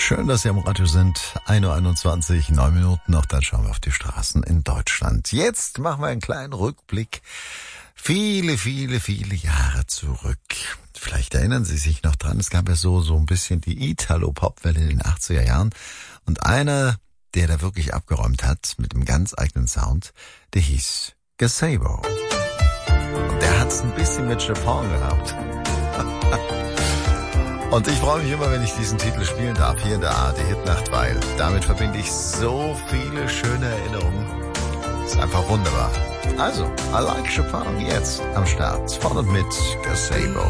Schön, dass Sie am Radio sind. 1:21 Uhr, 9 Minuten noch, dann schauen wir auf die Straßen in Deutschland. Jetzt machen wir einen kleinen Rückblick. Viele Jahre zurück. Vielleicht erinnern Sie sich noch dran, es gab ja so ein bisschen die Italo-Pop-Welle in den 80er Jahren. Und einer, der da wirklich abgeräumt hat, mit einem ganz eigenen Sound, der hieß Gazebo. Und der hat's ein bisschen mit Chopin gehabt. Und ich freue mich immer, wenn ich diesen Titel spielen darf, hier in der ARD Hitnacht, weil damit verbinde ich so viele schöne Erinnerungen. Ist einfach wunderbar. Also, I Like Chopin jetzt am Start, von und mit Gazebo.